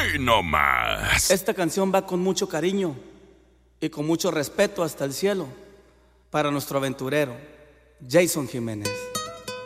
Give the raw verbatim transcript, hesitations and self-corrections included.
Hoy no más. Esta canción va con mucho cariño y con mucho respeto hasta el cielo para nuestro aventurero, Jason Jiménez.